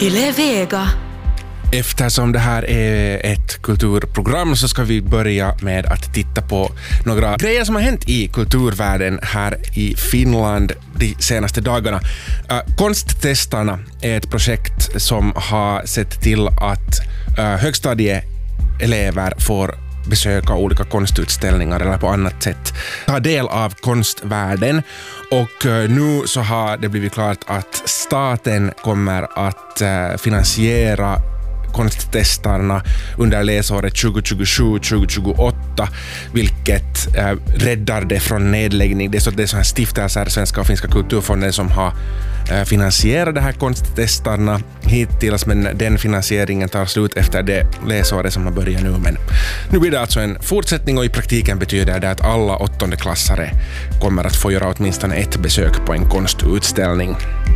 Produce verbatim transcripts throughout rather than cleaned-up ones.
Yle Vega. Eftersom det här är ett kulturprogram så ska vi börja med att titta på några grejer som har hänt i kulturvärlden här i Finland de senaste dagarna. Uh, Konsttestarna är ett projekt som har sett till att uh, högstadieelever får besöka olika konstutställningar eller på annat sätt ta del av konstvärlden. Och uh, nu så har det blivit klart att staten kommer att uh, finansiera konsttestarna under läsåret tjugo tjugosju tjugo tjugoåtta, vilket äh, räddar det från nedläggning. Det är så det är så här stiftelser, Svenska och Finska kulturfonden, som har äh, finansierat de här konsttestarna hittills, men den finansieringen tar slut efter det läsåret som har börjat nu. Men nu blir det alltså en fortsättning, och i praktiken betyder det att alla åttondeklassare kommer att få göra åtminstone ett besök på en konstutställning.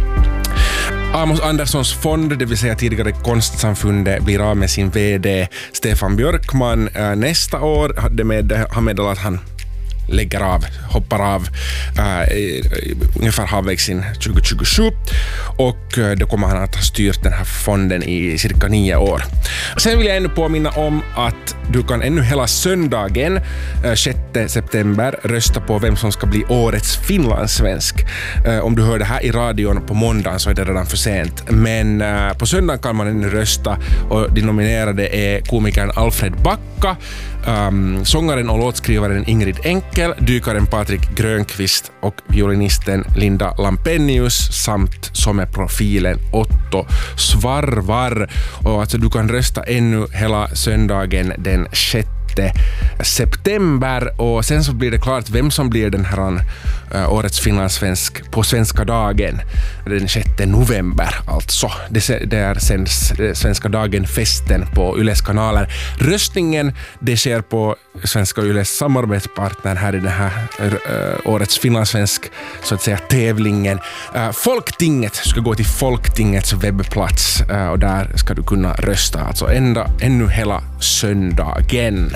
Amos Anderssons fond, det vill säga tidigare Konstsamfundet, blir av med sin vd Stefan Björkman äh, nästa år. Det med, han meddelar att han lägger av, hoppar av äh, ungefär halvvägs in tjugo tjugosju, och äh, då kommer han att ha styrt den här fonden i cirka nio år. Sen vill jag ännu påminna om att du kan ännu hela söndagen äh, sjätte september rösta på vem som ska bli årets finlandssvensk. Äh, om du hör det här i radion på måndagen så är det redan för sent, men äh, på söndagen kan man ännu rösta, och de nominerade är komikern Alfred Backa, um, sångaren och låtskrivaren Ingrid Enkel, dykaren Patrik Grönqvist och violinisten Linda Lampenius samt sommarprofilen Otto Svarvar. Och alltså du kan rösta ännu hela söndagen den sjätte september, och sen så blir det klart vem som blir den här uh, årets finlandssvensk på svenska dagen den sjätte november alltså. Det, det är sen svenska dagen festen på Yles kanaler. Röstningen det sker på Svenska Yles samarbetspartner här i den här uh, årets finlandssvensk så att säga tävlingen. Uh, Folktinget ska gå till Folktingets webbplats uh, och där ska du kunna rösta alltså ända, ännu hela söndagen.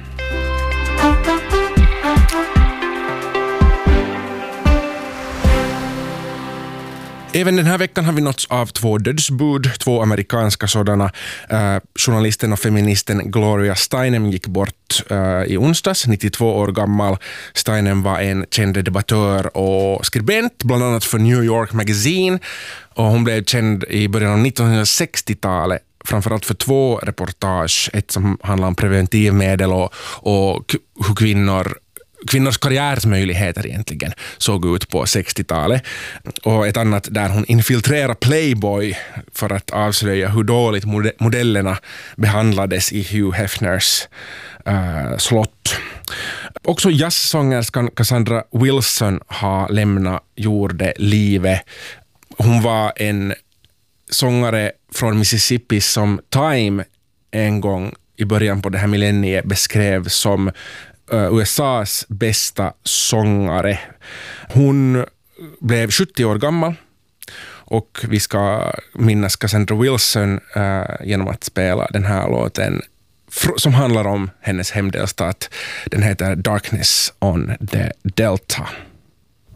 Även den här veckan har vi nåtts av två dödsbud, två amerikanska sådana. Uh, journalisten och feministen Gloria Steinem gick bort uh, i onsdags, nittiotvå år gammal. Steinem var en känd debattör och skribent, bland annat för New York Magazine, och hon blev känd i början av nittonhundrasextiotalet. Framförallt för två reportage, ett som handlar om preventivmedel och, och hur kvinnor kvinnors karriärsmöjligheter egentligen såg ut på sextiotalet, och ett annat där hon infiltrerar Playboy för att avslöja hur dåligt modellerna behandlades i Hugh Hefners uh, slott. Också jazzsångerskan Cassandra Wilson har lämnat jordelivet. Hon var en sångare från Mississippi som Time en gång i början på det här millenniet beskrev som U S A:s bästa sångare. Hon blev sjuttio år gammal, och vi ska minnas Cassandra Wilson uh, genom att spela den här låten fr- som handlar om hennes hemdelstat. Den heter Darkness on the Delta.